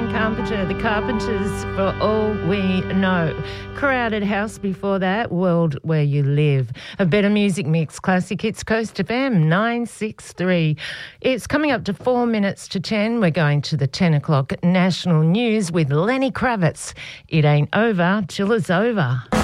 Carpenter, the Carpenters, For All We Know. Crowded House before that, World Where You Live. A better music mix, Classic Hits, Coast FM 963. It's coming up to 4 minutes to 10. We're going to the 10 o'clock national news with Lenny Kravitz. It ain't over till it's over.